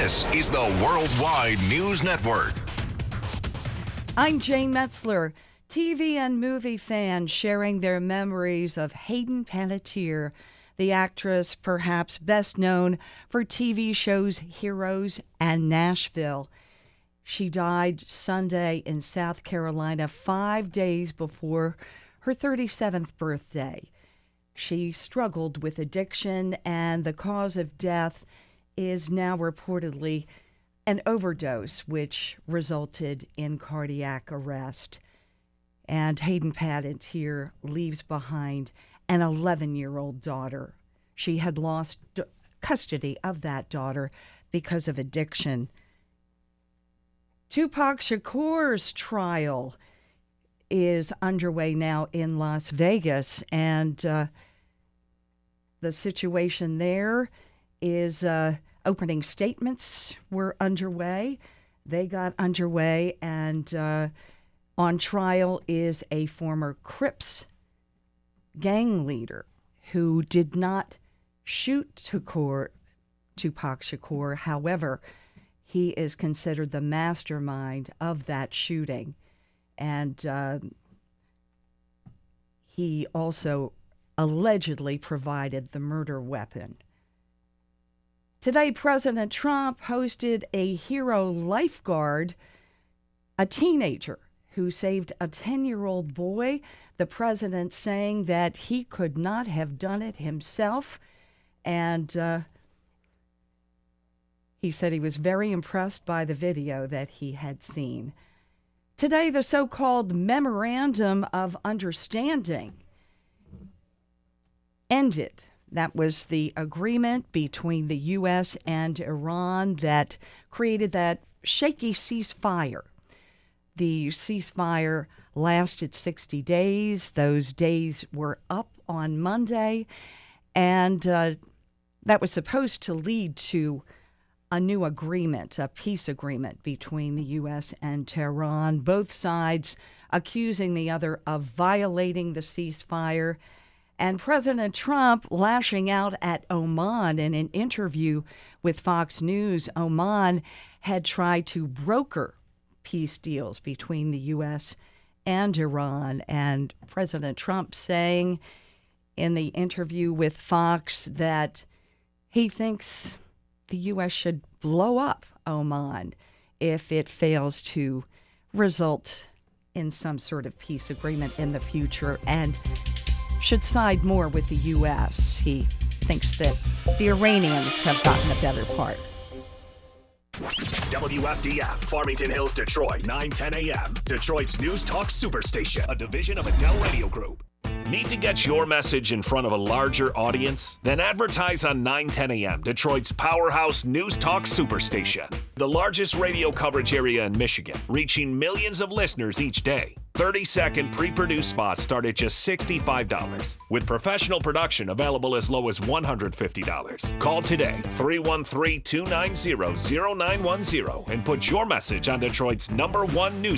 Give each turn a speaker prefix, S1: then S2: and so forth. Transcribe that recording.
S1: This is the Worldwide News Network.
S2: I'm Jane Metzler. TV and movie fans sharing their memories of Hayden Panettiere, the actress perhaps best known for TV shows Heroes and Nashville. She died Sunday in South Carolina, 5 days before her 37th birthday. She struggled with addiction, and the cause of death is now reportedly an overdose, which resulted in cardiac arrest. And Hayden Panettiere leaves behind an 11-year-old daughter. She had lost custody of that daughter because of addiction. Tupac Shakur's trial is underway now in Las Vegas, and the situation there is opening statements were underway. They got underway, and on trial is a former Crips gang leader who did not shoot Tupac Shakur. However, he is considered the mastermind of that shooting, and he also allegedly provided the murder weapon. Today, President Trump hosted a hero lifeguard, a teenager who saved a 10-year-old boy, the president saying that he could not have done it himself. And he said he was very impressed by the video that he had seen. Today, the so-called Memorandum of Understanding ended. That was the agreement between the U.S. and Iran that created that shaky ceasefire. The ceasefire lasted 60 days. Those days were up on Monday, and that was supposed to lead to a new agreement, a peace agreement between the U.S. and Tehran, both sides accusing the other of violating the ceasefire. And President Trump lashing out at Oman in an interview with Fox News. Oman had tried to broker peace deals between the U.S. and Iran, and President Trump saying in the interview with Fox that he thinks the U.S. should blow up Oman if it fails to result in some sort of peace agreement in the future, and should side more with the U.S. He thinks that the Iranians have gotten a better part.
S3: WFDF, Farmington Hills, Detroit, 9:10 a.m. Detroit's News Talk Superstation, a division of Adele Radio Group. Need to get your message in front of a larger audience? Then advertise on 9:10 a.m. Detroit's powerhouse News Talk Superstation, the largest radio coverage area in Michigan, reaching millions of listeners each day. 30-second pre-produced spots start at just $65, with professional production available as low as $150. Call today, 313-290-0910, and put your message on Detroit's #1 news